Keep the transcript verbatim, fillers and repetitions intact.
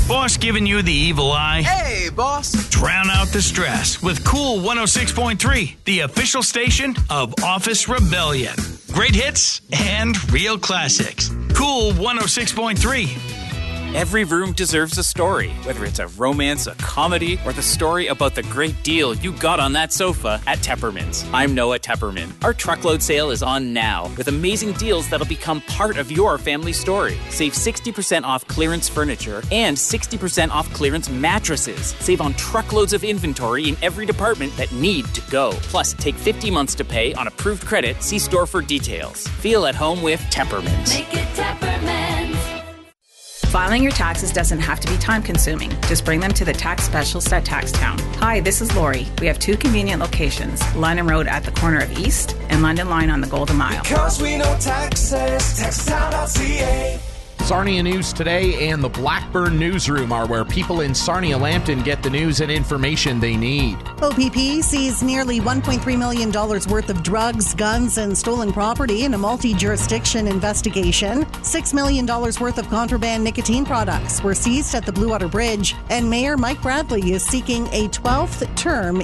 Boss giving you the evil eye? Hey, boss. Drown out the stress with Cool one oh six point three, the official station of Office Rebellion. Great hits and real classics. Cool one oh six point three. Every room deserves a story, whether it's a romance, a comedy, or the story about the great deal you got on that sofa at Tepperman's. I'm Noah Tepperman. Our truckload sale is on now with amazing deals that'll become part of your family story. Save sixty percent off clearance furniture and sixty percent off clearance mattresses. Save on truckloads of inventory in every department that need to go. Plus, take fifty months to pay on approved credit. See store for details. Feel at home with Tepperman's. Make it Tepperman's. Filing your taxes doesn't have to be time-consuming. Just bring them to the tax specialist at Taxtown. Hi, this is Lori. We have two convenient locations, London Road at the corner of East and London Line on the Golden Mile. Because we know taxes, taxtown dot c a. Sarnia News Today and the Blackburn Newsroom are where people in Sarnia-Lambton get the news and information they need. O P P sees nearly one point three million dollars worth of drugs, guns, and stolen property in a multi-jurisdiction investigation. six million dollars worth of contraband nicotine products were seized at the Blue Water Bridge, and Mayor Mike Bradley is seeking a twelfth term